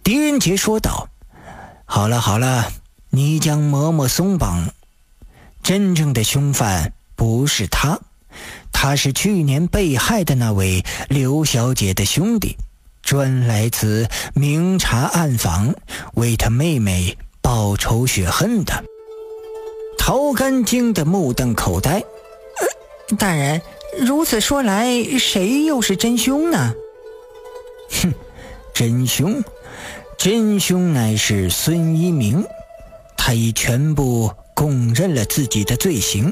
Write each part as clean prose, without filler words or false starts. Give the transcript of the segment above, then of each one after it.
狄仁杰说道：好了好了，你将嬷嬷松绑，真正的凶犯不是他，他是去年被害的那位刘小姐的兄弟，专来此明察暗访，为他妹妹报仇雪恨的。陶干惊得目瞪口呆。 大人，如此说来，谁又是真凶呢？ 哼，真凶乃是孙一鸣，他已全部供认了自己的罪行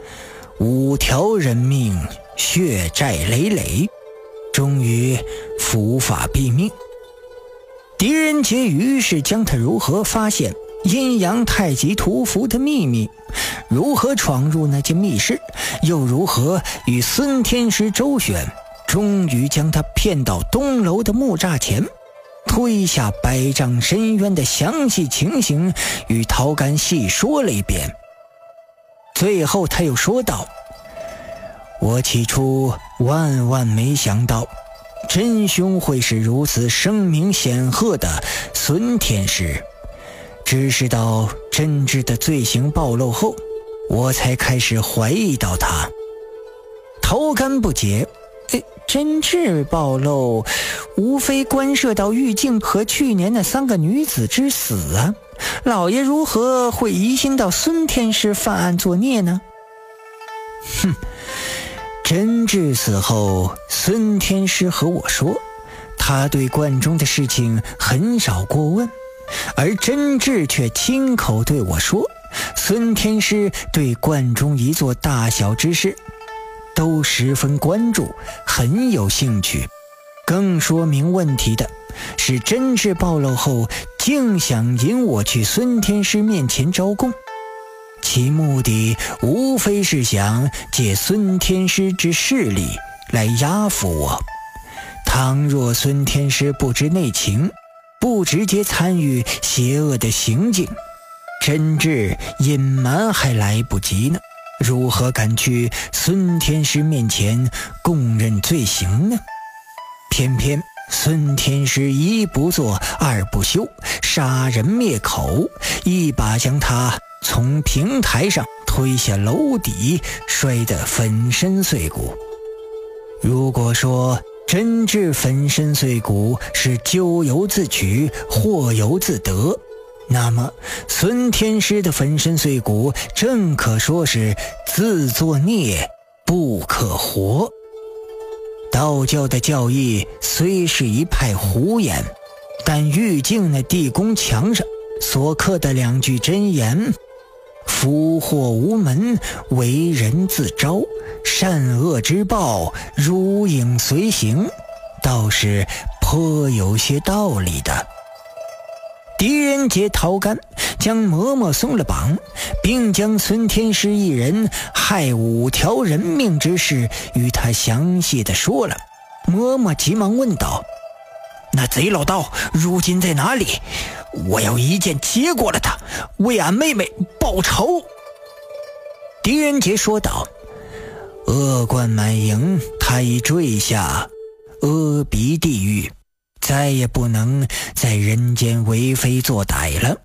，5条人命，血债累累，终于伏法毙命。狄仁杰于是将他如何发现阴阳太极图符的秘密，如何闯入那间密室，又如何与孙天师周旋，终于将他骗到东楼的木栅前，推下百丈深渊的详细情形与陶干细说了一遍。最后他又说道：我起初万没想到真凶会是如此声名显赫的孙天师，只是到真挚的罪行暴露后，我才开始怀疑到他。陶干不解， 真挚暴露，无非关涉到玉镜和去年那3个女子之死啊，老爷如何会疑心到孙天师犯案作孽呢？ 哼，真挚死后，孙天师和我说，他对观中的事情很少过问，而真挚却亲口对我说，孙天师对观中一座大小之事都十分关注，很有兴趣。更说明问题的是，真挚暴露后竟想引我去孙天师面前招供，其目的无非是想借孙天师之势力来压服我。倘若孙天师不知内情，不直接参与邪恶的行径，真挚隐瞒还来不及呢，如何敢去孙天师面前供认罪行呢？偏偏孙天师一不做二不休，杀人灭口，一把将他从平台上推下楼底，摔得粉身碎骨。如果说真挚粉身碎骨是咎由自取，祸由自得，那么孙天师的粉身碎骨正可说是自作孽不可活。道教的教义虽是一派胡言，但玉镜那地宫墙上所刻的2句真言，福祸无门，为人自招，善恶之报，如影随形，倒是颇有些道理的。狄仁杰、陶干将嬷嬷松了绑，并将孙天师一人害5条人命之事与他详细的说了。嬷嬷急忙问道：那贼老道如今在哪里？我要一剑接过了他，为俺妹妹报仇。狄仁杰说道：恶贯满盈，他已坠下阿鼻地狱，再也不能在人间为非作歹了。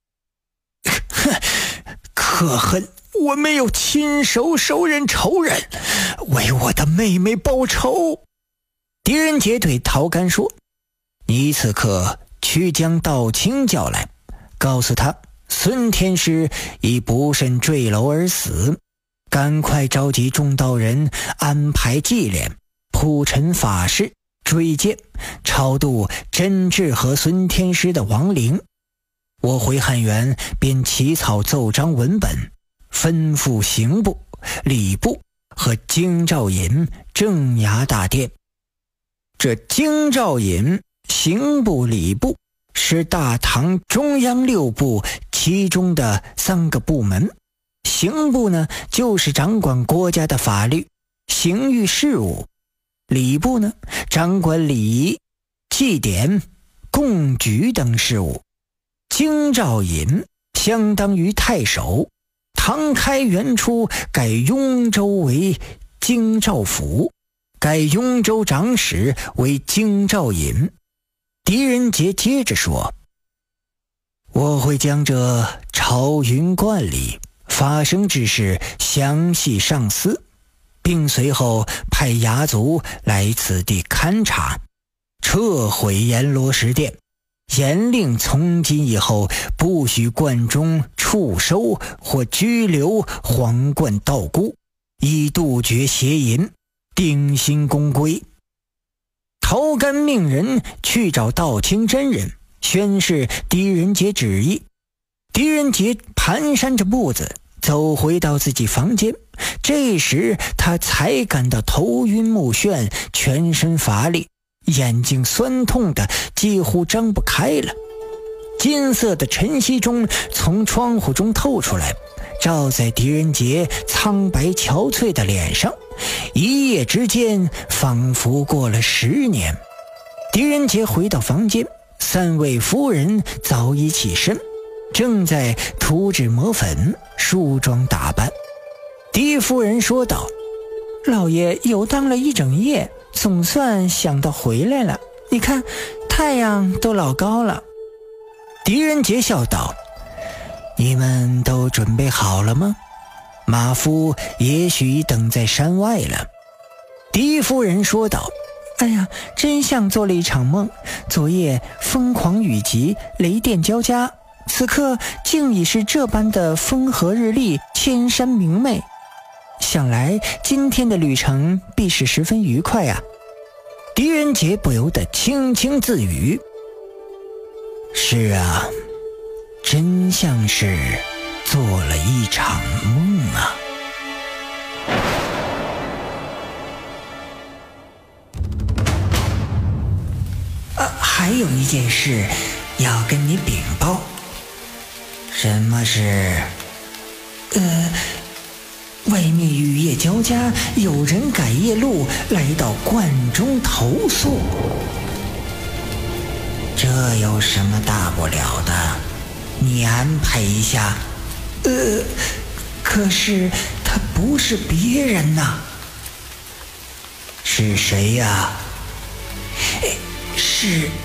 可恨我没有亲手手刃仇人，为我的妹妹报仇。狄仁杰对陶干说：你此刻去将道清叫来，告诉他孙天师已不慎坠楼而死，赶快召集众道人安排祭殓，铺陈法事，追荐超度真挚和孙天师的亡灵。我回汉元便起草奏章文本，吩咐刑部、礼部和京兆尹镇衙大殿。这京兆尹、刑部、礼部是大唐中央6部其中的3个部门。刑部呢，就是掌管国家的法律、刑狱事务；礼部呢，掌管礼仪、祭典、贡举等事务；京兆尹相当于太守，唐开元初改雍州为京兆府，改雍州长史为京兆尹。 狄仁杰接着说：“我会将这朝云观里发生之事详细上司，并随后派衙卒来此地勘察，撤毁阎罗石殿，严令从今以后不许观中触收或拘留皇冠道姑，以杜绝邪淫，定心公规。”头干命人去找道清真人宣示狄仁杰旨意。狄仁杰蹒跚着步子走回到自己房间，这时他才感到头晕目眩，全身乏力，眼睛酸痛的几乎睁不开了。金色的晨曦中从窗户中透出来，照在狄仁杰苍白憔悴的脸上，一夜之间仿佛过了10年。狄仁杰回到房间，3位夫人早已起身，正在涂脂抹粉梳妆打扮。狄夫人说道：“ 老爷游荡了一整夜，总算想到回来了，你看太阳都老高了。” 狄仁杰笑道：“你们都准备好了吗？马夫也许已等在山外了。”狄夫人说道：“ 哎呀，真像做了一场梦。昨夜疯狂雨急，雷电交加，此刻竟已是这般的风和日丽，千山明媚。想来今天的旅程必是十分愉快啊。” 狄仁杰不由得轻轻自语：“是啊，真像是做了一场梦啊。” 还有一件事要跟你禀报。 什么事？ 外面雨夜交加，有人赶夜路来到观中投宿。 这有什么大不了的？你安排一下。 可是他不是别人呐。 是谁呀？ 是